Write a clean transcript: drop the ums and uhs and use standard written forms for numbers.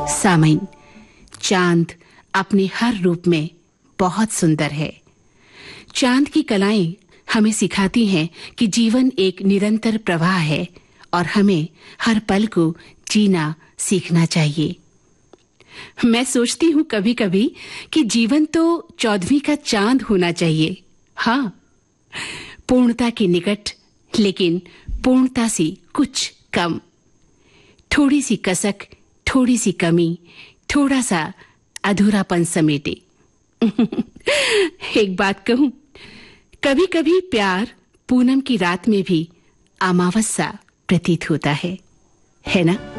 सामईन, चांद अपने हर रूप में बहुत सुंदर है। चांद की कलाएं हमें सिखाती हैं कि जीवन एक निरंतर प्रवाह है और हमें हर पल को जीना सीखना चाहिए। मैं सोचती हूँ कभी-कभी कि जीवन तो 14वीं का चांद होना चाहिए। हाँ, पूर्णता के निकट, लेकिन पूर्णता से कुछ कम। थोड़ी सी कसक, थोड़ी सी कमी, थोड़ा सा अधूरापन समेटे। एक बात कहूं, कभी-कभी प्यार पूनम की रात में भी अमावस सा प्रतीत होता है ना?